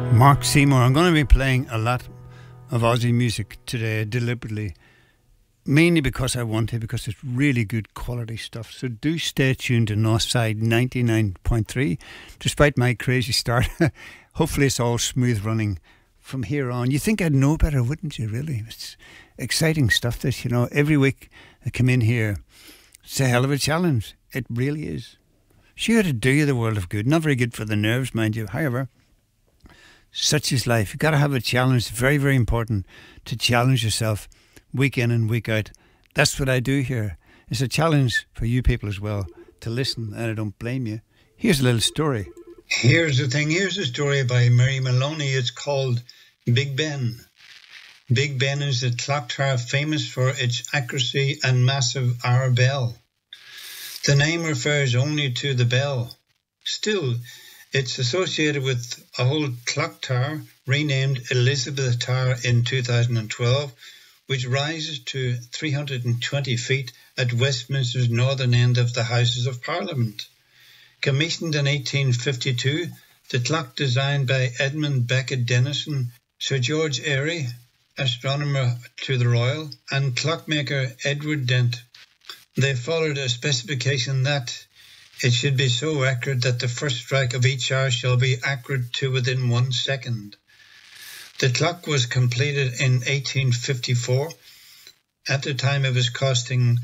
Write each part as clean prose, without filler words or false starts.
Mark Seymour. I'm going to be playing a lot of Aussie music today deliberately, mainly because I want to, because it's really good quality stuff. So do stay tuned to Northside 99.3. Despite my crazy start, hopefully it's all smooth running from here on. You think I'd know better, wouldn't you, really? It's exciting stuff, this, you know. Every week I come in here, it's a hell of a challenge. It really is. Sure to do you the world of good. Not very good for the nerves, mind you. However, such is life. You've got to have a challenge. It's very, very important to challenge yourself week in and week out. That's what I do here. It's a challenge for you people as well to listen, and I don't blame you. Here's a little story. Here's the thing. Here's a story by Mary Maloney. It's called Big Ben. Big Ben is a clock tower famous for its accuracy and massive hour bell. The name refers only to the bell. Still, it's associated with a whole clock tower renamed Elizabeth Tower in 2012, which rises to 320 feet at Westminster's northern end of the Houses of Parliament. Commissioned in 1852, the clock designed by Edmund Beckett Denison, Sir George Airy, astronomer to the Royal, and clockmaker Edward Dent. They followed a specification that it should be so accurate that the first strike of each hour shall be accurate to within 1 second. The clock was completed in 1854. At the time it was costing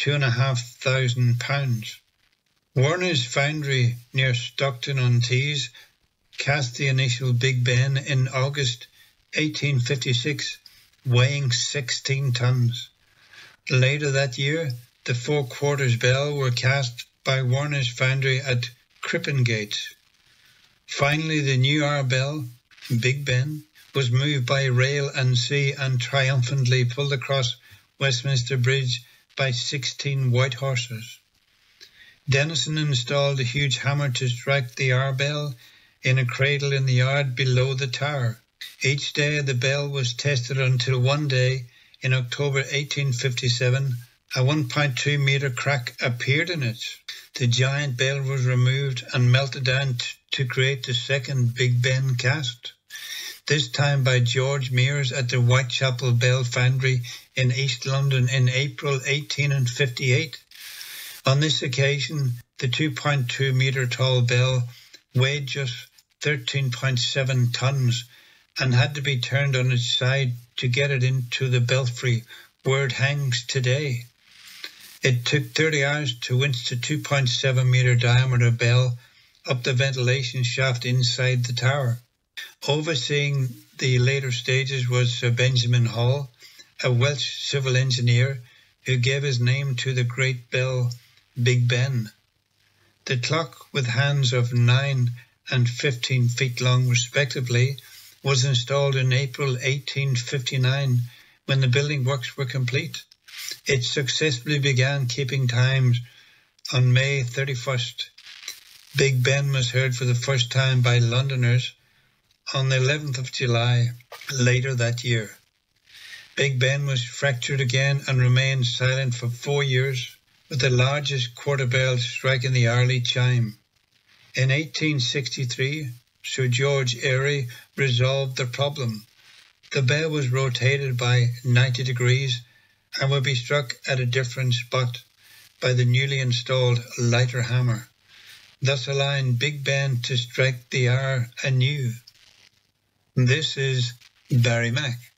£2,500. Warner's Foundry near Stockton-on-Tees cast the initial Big Ben in August 1856, weighing 16 tons. Later that year, the 4 quarters bell were cast by Warner's Foundry at Crippengate. Finally, the new hour bell, Big Ben, was moved by rail and sea and triumphantly pulled across Westminster Bridge by 16 white horses. Denison installed a huge hammer to strike the hour bell in a cradle in the yard below the tower. Each day the bell was tested until one day, in October 1857, a 1.2 metre crack appeared in it. The giant bell was removed and melted down to create the second Big Ben cast, this time by George Mears at the Whitechapel Bell Foundry in East London in April 1858. On this occasion, the 2.2 metre tall bell weighed just 13.7 tons and had to be turned on its side to get it into the belfry where it hangs today. It took 30 hours to winch the 2.7 metre diameter bell up the ventilation shaft inside the tower. Overseeing the later stages was Sir Benjamin Hall, a Welsh civil engineer who gave his name to the great bell Big Ben. The clock, with hands of 9 and 15 feet long respectively, was installed in April 1859 when the building works were complete. It successfully began keeping times on May 31st. Big Ben was heard for the first time by Londoners on the 11th of July later that year. Big Ben was fractured again and remained silent for 4 years, with the largest quarter bell striking the hourly chime. In 1863, Sir George Airy resolved the problem. The bell was rotated by 90 degrees and would be struck at a different spot by the newly installed lighter hammer, thus allowing Big Ben to strike the hour anew. This is Barry Mack.